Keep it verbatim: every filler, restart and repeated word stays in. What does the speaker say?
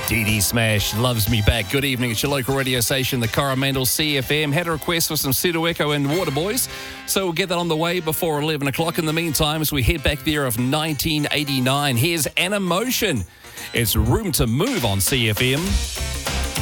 Dee Dee Smash loves me back. Good evening. It's your local radio station, the Coromandel C F M. Had a request for some Pseudo Echo and Waterboys, so we'll get that on the way before eleven o'clock. In the meantime, as we head back there of nineteen eighty-nine, here's An Emotion. It's Room to Move on C F M.